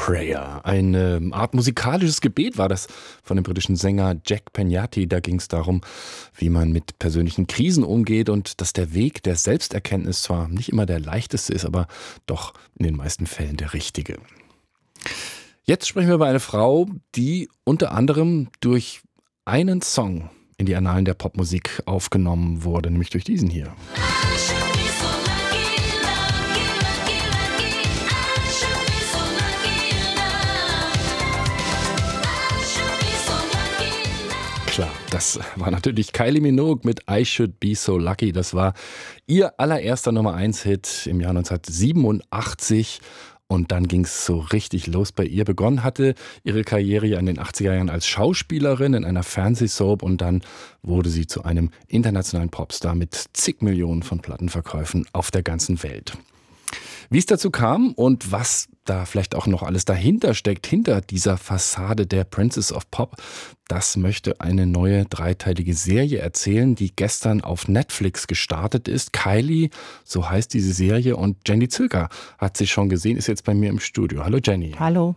Prayer. Eine Art musikalisches Gebet war das von dem britischen Sänger Jack Peñate. Da ging es darum, wie man mit persönlichen Krisen umgeht und dass der Weg der Selbsterkenntnis zwar nicht immer der leichteste ist, aber doch in den meisten Fällen der richtige. Jetzt sprechen wir über eine Frau, die unter anderem durch einen Song in die Annalen der Popmusik aufgenommen wurde, nämlich durch diesen hier. Klar, das war natürlich Kylie Minogue mit I Should Be So Lucky. Das war ihr allererster Nummer-1-Hit im Jahr 1987. Und dann ging es so richtig los bei ihr. Begonnen hatte ihre Karriere ja in den 80er Jahren als Schauspielerin in einer Fernsehsoap und dann wurde sie zu einem internationalen Popstar mit zig Millionen von Plattenverkäufen auf der ganzen Welt. Wie es dazu kam und was da vielleicht auch noch alles dahinter steckt, hinter dieser Fassade der Princess of Pop, das möchte eine neue dreiteilige Serie erzählen, die gestern auf Netflix gestartet ist. Kylie, so heißt diese Serie, und Jenny Zilker hat sie schon gesehen, ist jetzt bei mir im Studio. Hallo Jenny. Hallo.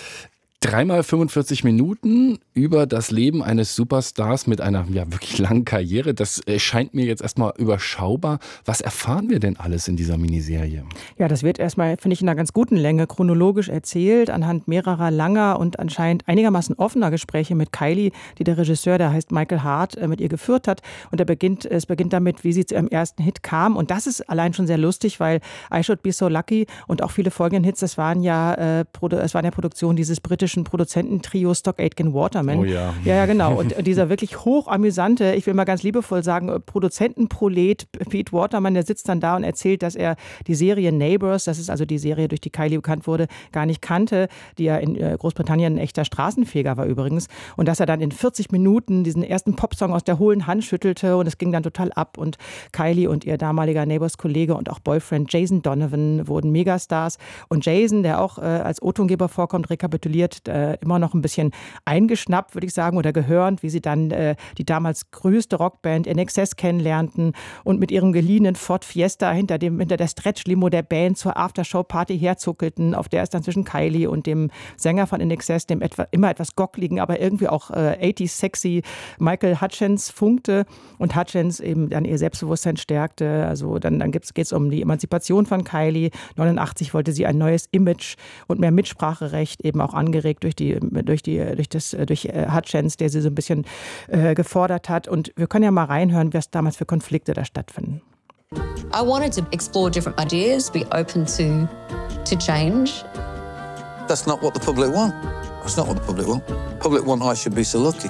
3x 45 Minuten über das Leben eines Superstars mit einer wirklich langen Karriere. Das scheint mir jetzt erstmal überschaubar. Was erfahren wir denn alles in dieser Miniserie? Ja, das wird erstmal, finde ich, in einer ganz guten Länge chronologisch erzählt, anhand mehrerer langer und anscheinend einigermaßen offener Gespräche mit Kylie, die der Regisseur, der heißt Michael Hart, mit ihr geführt hat. Und es beginnt damit, wie sie zu ihrem ersten Hit kam. Und das ist allein schon sehr lustig, weil I Should Be So Lucky und auch viele folgenden Hits, es waren ja Produktion dieses britischen Produzententrio Stock Aitken Waterman. Oh ja. Ja, genau. Und dieser wirklich hochamüsante, ich will mal ganz liebevoll sagen, Produzentenprolet Pete Waterman, der sitzt dann da und erzählt, dass er die Serie Neighbours, das ist also die Serie, durch die Kylie bekannt wurde, gar nicht kannte, die ja in Großbritannien ein echter Straßenfeger war übrigens. Und dass er dann in 40 Minuten diesen ersten Popsong aus der hohlen Hand schüttelte und es ging dann total ab. Und Kylie und ihr damaliger Neighbours-Kollege und auch Boyfriend Jason Donovan wurden Megastars. Und Jason, der auch als O-Tongeber vorkommt, rekapituliert immer noch ein bisschen eingeschnappt, würde ich sagen, oder gehörend, wie sie dann die damals größte Rockband INXS kennenlernten und mit ihrem geliehenen Ford Fiesta hinter der Stretch-Limo der Band zur Aftershow-Party herzuckelten, auf der es dann zwischen Kylie und dem Sänger von INXS, dem immer etwas gockligen, aber irgendwie auch 80s sexy Michael Hutchence funkte und Hutchence eben dann ihr Selbstbewusstsein stärkte. Also dann geht es um die Emanzipation von Kylie. 89 wollte sie ein neues Image und mehr Mitspracherecht eben auch angeregt durch Hutchence, der sie so ein bisschen gefordert hat. Und wir können ja mal reinhören, was damals für Konflikte da stattfinden. I wanted to explore different ideas, be open to change. That's not what the public want. That's not what the public want. Public want I should be so lucky.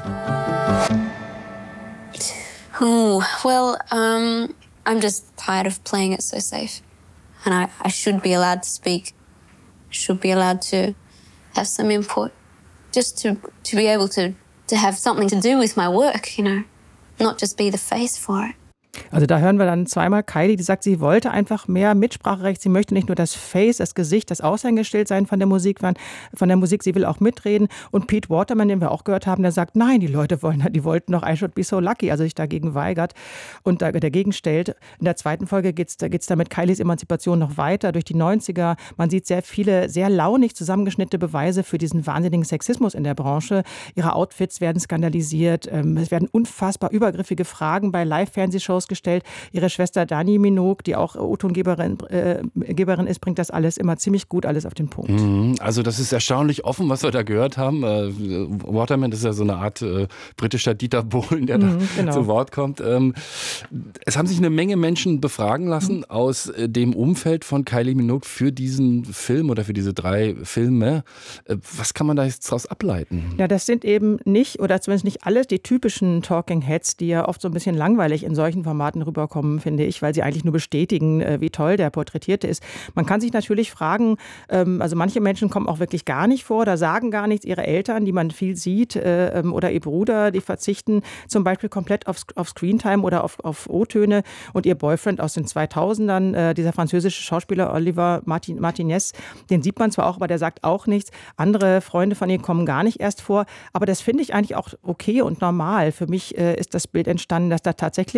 Oh, well, I'm just tired of playing it so safe. And I should be allowed to speak. Should be allowed to have some input, just to be able to have something to do with my work, you know, not just be the face for it. Also da hören wir dann zweimal Kylie, die sagt, sie wollte einfach mehr Mitspracherecht. Sie möchte nicht nur das Face, das Gesicht, das Aushängeschild sein von der Musik, sie will auch mitreden. Und Pete Waterman, den wir auch gehört haben, der sagt, nein, die wollten doch I Should Be So Lucky, also sich dagegen weigert und dagegen stellt. In der zweiten Folge geht's da mit Kylies Emanzipation noch weiter durch die 90er. Man sieht sehr viele, sehr launig zusammengeschnittene Beweise für diesen wahnsinnigen Sexismus in der Branche. Ihre Outfits werden skandalisiert. Es werden unfassbar übergriffige Fragen bei Live-Fernsehshows gestellt. Ihre Schwester Dani Minogue, die auch O-Tongeberin ist, bringt das alles immer ziemlich gut alles auf den Punkt. Also das ist erstaunlich offen, was wir da gehört haben. Waterman ist ja so eine Art britischer Dieter Bohlen, der da zu Wort kommt. Es haben sich eine Menge Menschen befragen lassen aus dem Umfeld von Kylie Minogue für diesen Film oder für diese 3 Filme. Was kann man da jetzt daraus ableiten? Ja, das sind eben nicht, oder zumindest nicht alles, die typischen Talking Heads, die ja oft so ein bisschen langweilig in solchen Formaten rüberkommen, finde ich, weil sie eigentlich nur bestätigen, wie toll der Porträtierte ist. Man kann sich natürlich fragen, also manche Menschen kommen auch wirklich gar nicht vor oder sagen gar nichts. Ihre Eltern, die man viel sieht, oder ihr Bruder, die verzichten zum Beispiel komplett auf Screentime oder auf O-Töne. Und ihr Boyfriend aus den 2000ern, dieser französische Schauspieler Oliver Martinez, den sieht man zwar auch, aber der sagt auch nichts. Andere Freunde von ihr kommen gar nicht erst vor. Aber das finde ich eigentlich auch okay und normal. Für mich ist das Bild entstanden, dass da tatsächlich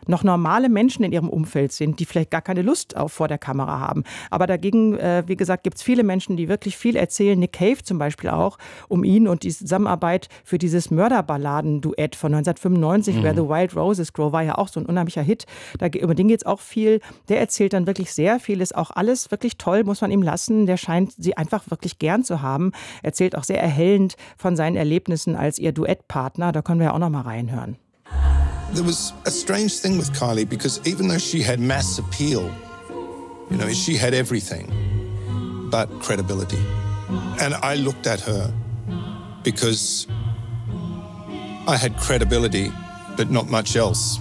noch normale Menschen in ihrem Umfeld sind, die vielleicht gar keine Lust auf vor der Kamera haben. Aber dagegen, wie gesagt, gibt es viele Menschen, die wirklich viel erzählen. Nick Cave zum Beispiel auch, um ihn und die Zusammenarbeit für dieses Mörderballaden-Duett von 1995, Where the Wild Roses Grow, war ja auch so ein unheimlicher Hit. Über den geht es auch viel. Der erzählt dann wirklich sehr viel, ist auch alles wirklich toll, muss man ihm lassen. Der scheint sie einfach wirklich gern zu haben. Erzählt auch sehr erhellend von seinen Erlebnissen als ihr Duettpartner. Da können wir ja auch noch mal reinhören. There was a strange thing with Kylie because even though she had mass appeal, you know, she had everything but credibility. And I looked at her because I had credibility but not much else.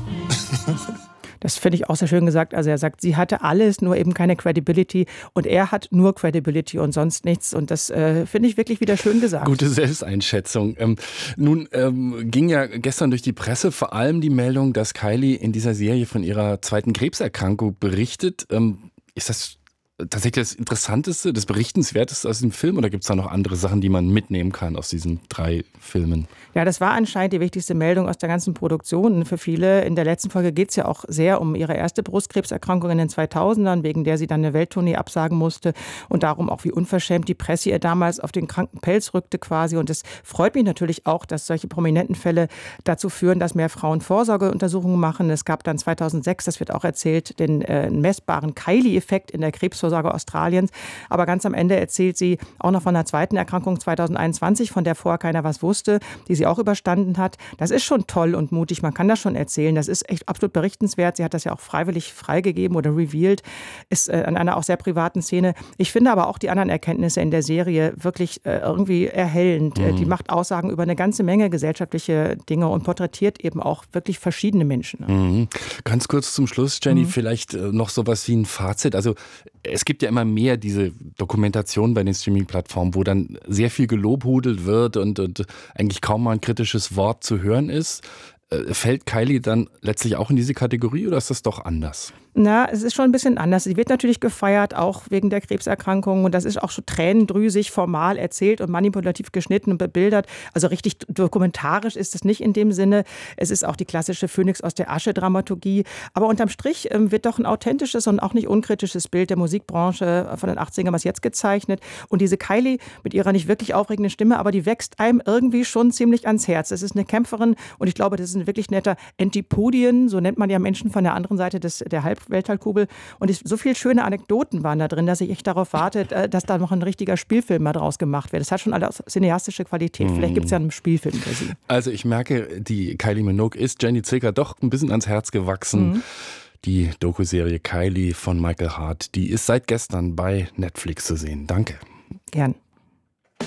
Das finde ich auch sehr schön gesagt. Also er sagt, sie hatte alles, nur eben keine Credibility. Und er hat nur Credibility und sonst nichts. Und das finde ich wirklich wieder schön gesagt. Gute Selbsteinschätzung. Nun ging ja gestern durch die Presse vor allem die Meldung, dass Kylie in dieser Serie von ihrer zweiten Krebserkrankung berichtet. Ist das tatsächlich das Interessanteste, das Berichtenswerteste aus dem Film? Oder gibt es da noch andere Sachen, die man mitnehmen kann aus diesen 3 Filmen? Ja, das war anscheinend die wichtigste Meldung aus der ganzen Produktion für viele. In der letzten Folge geht es ja auch sehr um ihre erste Brustkrebserkrankung in den 2000ern, wegen der sie dann eine Welttournee absagen musste und darum auch, wie unverschämt die Presse ihr damals auf den kranken Pelz rückte quasi. Und es freut mich natürlich auch, dass solche prominenten Fälle dazu führen, dass mehr Frauen Vorsorgeuntersuchungen machen. Es gab dann 2006, das wird auch erzählt, den messbaren Kylie-Effekt in der Krebsvorsorge Australiens. Aber ganz am Ende erzählt sie auch noch von einer zweiten Erkrankung 2021, von der vorher keiner was wusste, die sie auch überstanden hat. Das ist schon toll und mutig, man kann das schon erzählen. Das ist echt absolut berichtenswert. Sie hat das ja auch freiwillig freigegeben oder revealed, ist an einer auch sehr privaten Szene. Ich finde aber auch die anderen Erkenntnisse in der Serie wirklich irgendwie erhellend. Die macht Aussagen über eine ganze Menge gesellschaftliche Dinge und porträtiert eben auch wirklich verschiedene Menschen. Ganz kurz zum Schluss, Jenny, vielleicht noch sowas wie ein Fazit. Also es gibt ja immer mehr diese Dokumentation bei den Streaming-Plattformen, wo dann sehr viel gelobhudelt wird und eigentlich kaum mal ein kritisches Wort zu hören ist. Fällt Kylie dann letztlich auch in diese Kategorie oder ist das doch anders? Na, es ist schon ein bisschen anders. Sie wird natürlich gefeiert, auch wegen der Krebserkrankung. Und das ist auch schon tränendrüsig, formal erzählt und manipulativ geschnitten und bebildert. Also richtig dokumentarisch ist es nicht in dem Sinne. Es ist auch die klassische Phönix aus der Asche-Dramaturgie. Aber unterm Strich wird doch ein authentisches und auch nicht unkritisches Bild der Musikbranche von den 80ern was jetzt gezeichnet. Und diese Kylie mit ihrer nicht wirklich aufregenden Stimme, aber die wächst einem irgendwie schon ziemlich ans Herz. Es ist eine Kämpferin und ich glaube, das ist ein wirklich netter Antipodien. So nennt man ja Menschen von der anderen Seite der Welthalbkugel. Und so viele schöne Anekdoten waren da drin, dass ich echt darauf warte, dass da noch ein richtiger Spielfilm mal draus gemacht wird. Das hat schon alles cineastische Qualität. Vielleicht gibt es ja einen Spielfilm für sie. Also ich merke, die Kylie Minogue ist Jenny Zilker doch ein bisschen ans Herz gewachsen. Die Dokuserie Kylie von Michael Hart, die ist seit gestern bei Netflix zu sehen. Danke. Gern.